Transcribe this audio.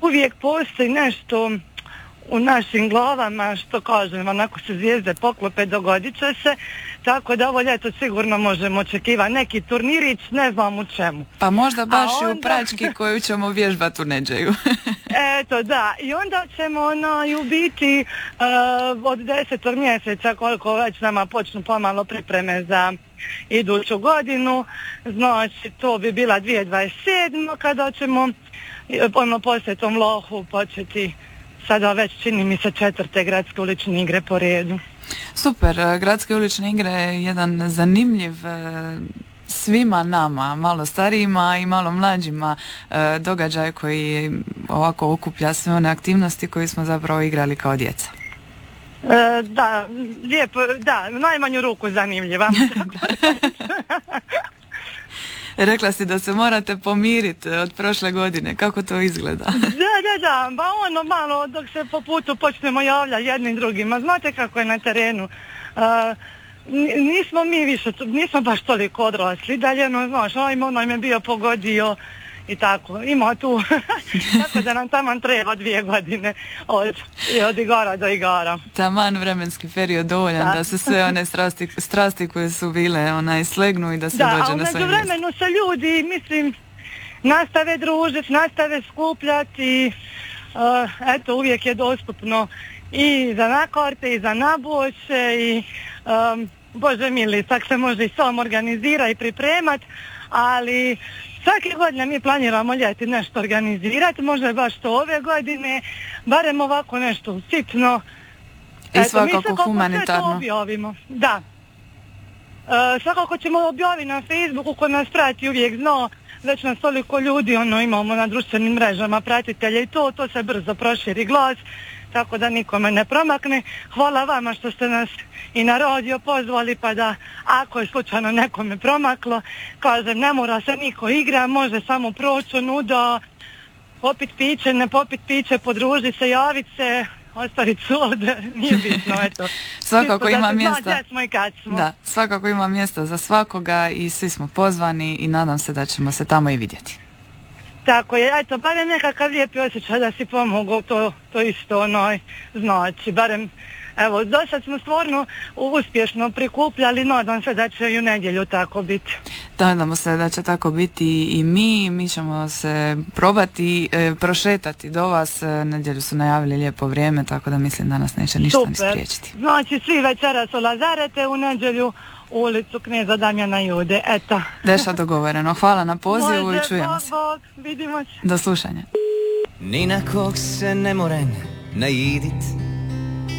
uvijek postoji nešto u našim glavama, što kažem, onako se zvijezde poklope, dogodit će se, tako da ovo ljeto sigurno možemo očekivati neki turnirić, ne znam u čemu. Pa možda baš i u prački koju ćemo vježbati u nedjelju. Eto, da, i onda ćemo u biti od 10. mjeseca, koliko već nama počnu pomalo pripreme za iduću godinu, znači to bi bila 2027. kada ćemo poslije tom lohu početi sada već čini mi se 4. gradske ulične igre po redu. Super, gradske ulične igre je jedan zanimljiv svima nama, malo starijima i malo mlađima događaj koji ovako okuplja sve one aktivnosti koje smo zapravo igrali kao djeca. Da, lijepo, da, najmanju ruku zanimljiva. Rekla si da se morate pomiriti od prošle godine. Kako to izgleda? Da, ba malo dok se po putu počnemo javljati jednim drugima. Znate kako je na terenu. Nismo mi više, nismo baš toliko odrasli. Dalje, znaš, onaj me bio pogodio i tako. Ima tu. Tako da nam taman treba 2 godine od igara do igara. Taman vremenski period dovoljan da se sve one strasti koje su bile slegnu i da se dođe na svoje mjesto. Da, a umeđu vremenu se ljudi, mislim, nastave družiti, nastave skupljati. Eto, uvijek je dostupno i za nakarte i za naboče i Bože mili, tak se može i sam organizirati i pripremati, ali svake godine mi planiramo ljeti nešto organizirati, možda je baš to ove godine, barem ovako nešto sitno. I svakako humanitarno. Mi objavimo. Da. Svakako ćemo objaviti na Facebooku, ko nas prati uvijek zna, već nas toliko ljudi imamo na društvenim mrežama pratitelja i to se brzo proširi glas, tako da nikome ne promakne. Hvala vama što ste nas i na radio pozvali, pa da ako je slučajno nekome promaklo, kažem, ne mora se niko igra, može samo proći nuda, popit piće, ne popit piće, podružiti se, javiti se, ostaviti ovdje, nije bitno, eto. Svakako ima mjesta. Da, svakako ima mjesta za svakoga i svi smo pozvani i nadam se da ćemo se tamo i vidjeti. Tako je, eto, barem nekakav lijepi osjećaj da si pomogao, to isto znači, barem, evo, do sad smo stvarno uspješno prikupljali, nadam se da će i u nedjelju tako biti. Nadamo se da će tako biti i mi ćemo se probati prošetati do vas, nedjelju su najavili lijepo vrijeme, tako da mislim da nas neće ništa ni spriječiti. Znači, svi večeras u Lazarete, u nedjelju ulicu Kneza Damjana Jude, eto. Deša, dogovoreno. Hvala na pozivu i čujemo se. Bog, vidimo se. Do slušanja. Ni na kog se ne moren najdit,